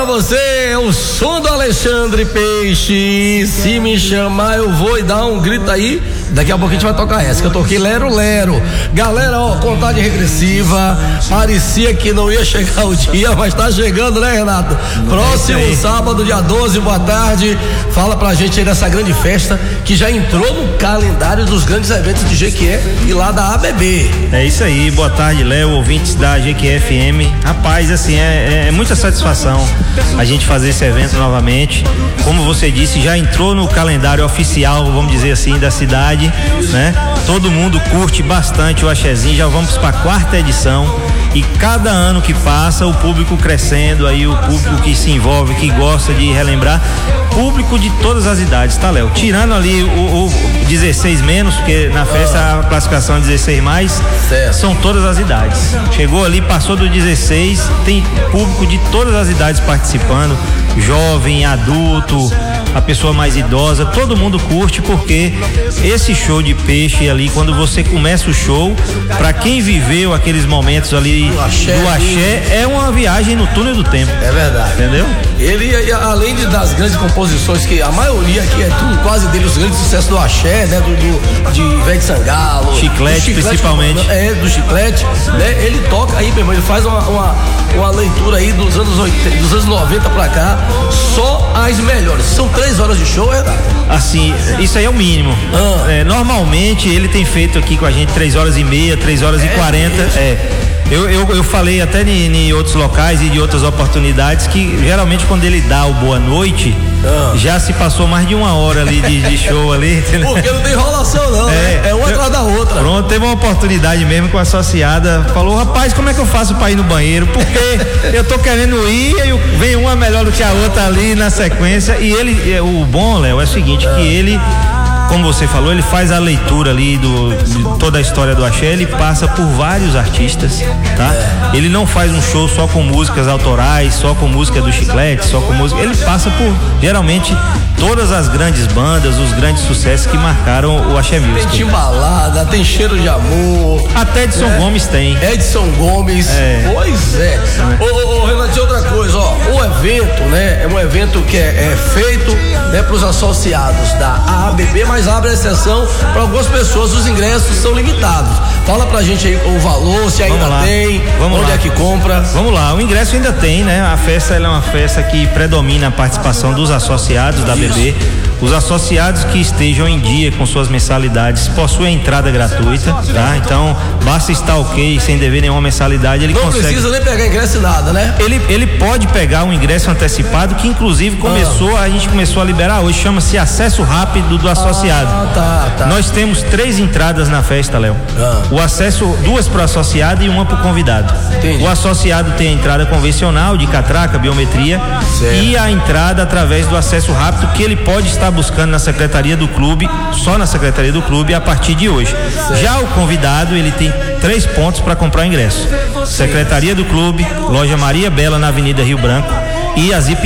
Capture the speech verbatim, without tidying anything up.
pra você, o som do Alexandre Peixe. Se me chamar eu vou e dar um grito aí. Daqui a pouco a gente vai tocar essa, que eu toquei Lero Lero. Galera, ó, contagem regressiva. Parecia que não ia chegar o dia, mas tá chegando, né, Renato? Próximo é sábado, dia doze, boa tarde. Fala pra gente aí dessa grande festa que já entrou no calendário dos grandes eventos de Jequié e lá da A B B. É isso aí, boa tarde, Léo, ouvintes da Jequié F M. Rapaz, assim, é, é muita satisfação a gente fazer esse evento novamente. Como você disse, já entrou no calendário oficial, vamos dizer assim, da cidade, né? Todo mundo curte bastante o axézinho, já vamos para a quarta edição e cada ano que passa o público crescendo, aí o público que se envolve, que gosta de relembrar, público de todas as idades, tá, Léo? Tirando ali o, o dezesseis menos, porque na festa a classificação é dezesseis mais, certo. São todas as idades. Chegou ali, passou do dezesseis, tem público de todas as idades participando, jovem, adulto, a pessoa mais idosa, todo mundo curte, porque esse show de peixe ali, quando você começa o show, pra quem viveu aqueles momentos ali do axé, do axé é uma viagem no túnel do tempo. É verdade. Entendeu? Ele, além de, das grandes composições, que a maioria aqui é tudo quase dele, os grandes sucessos do axé, né? Do, do, de Ivete Sangalo. Chiclete, chiclete principalmente. É, do Chiclete, né? Ele toca aí, meu irmão, ele faz uma, uma, uma leitura aí dos anos oitenta, dos anos noventa pra cá, só as melhores. São três horas de show, é? Assim, isso aí é o mínimo. Ah. É, normalmente ele tem feito aqui com a gente três horas e meia, três horas é, e quarenta. É. Eu, eu, eu falei até em outros locais e de outras oportunidades que geralmente quando ele dá o boa noite, ah. já se passou mais de uma hora ali de, de show ali. Entendeu? Porque não tem enrolação não, é, né? É uma atrás da outra. Pronto, teve uma oportunidade mesmo com a associada, falou, rapaz, como é que eu faço pra ir no banheiro? Porque eu tô querendo ir e vem uma melhor do que a outra ali na sequência. E ele, o bom, Léo, é o seguinte, ah. que ele, como você falou, ele faz a leitura ali do, de toda a história do axé, ele passa por vários artistas, tá? Ele não faz um show só com músicas autorais, só com música do Chiclete, só com música, ele passa por, geralmente, todas as grandes bandas, os grandes sucessos que marcaram o axé music. Tem Timbalada, tem Cheiro de Amor. Até Edson é. Gomes tem. Edson Gomes, é. Pois é. Ô, ô, ô, Renato, outra coisa, ó, o evento, né, é um evento que é, é feito, né, pros associados da A B B, mas abre exceção para algumas pessoas, os ingressos são limitados. Fala pra gente aí o valor, se ainda tem, Vamos onde lá. é que compra. Vamos lá, o ingresso ainda tem, né? A festa ela é uma festa que predomina a participação dos associados da A B B. Os associados que estejam em dia com suas mensalidades possuem entrada gratuita, tá? Então, basta estar ok, sem dever nenhuma mensalidade, ele não consegue... Não precisa nem pegar ingresso nada, né? Ele, ele pode pegar um ingresso antecipado, que inclusive começou, ah. a gente começou a liberar hoje, chama-se acesso rápido do associado. Ah, tá, tá. Nós temos três entradas na festa, Léo. Ah. O acesso, duas para o associado e uma para o convidado. Entendi. O associado tem a entrada convencional, de catraca, biometria, certo. E a entrada através do acesso rápido, que ele pode estar buscando na secretaria do clube, só na secretaria do clube a partir de hoje. Certo. Já o convidado, ele tem três pontos para comprar o ingresso: secretaria do clube, loja Maria Bela na Avenida Rio Branco e a Zip